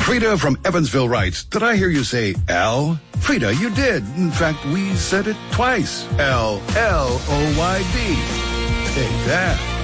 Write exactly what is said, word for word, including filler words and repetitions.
Frida from Evansville writes, did I hear you say L? Frida, you did. In fact, we said it twice. L, L O Y D. Take that.